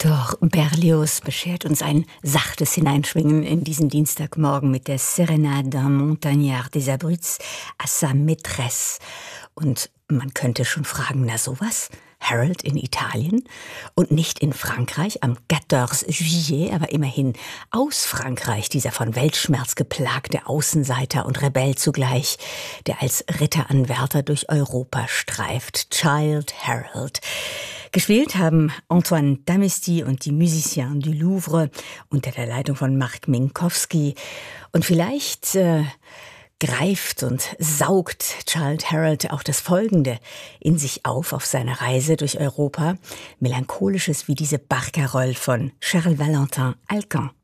Hector Berlioz beschert uns ein sachtes Hineinschwingen in diesen Dienstagmorgen mit der Sérénade d'un Montagnard des Abruzes à sa maîtresse. Und man könnte schon fragen, na sowas? Harold in Italien und nicht in Frankreich am 14 Juillet, aber immerhin aus Frankreich, dieser von Weltschmerz geplagte Außenseiter und Rebell zugleich, der als Ritteranwärter durch Europa streift. Childe Harold. Gespielt haben Antoine Damisti und die Musiciens du Louvre unter der Leitung von Marc Minkowski. Und vielleicht greift und saugt Childe Harold auch das Folgende in sich auf seiner Reise durch Europa. Melancholisches wie diese Barcarolle von Charles Valentin Alcan.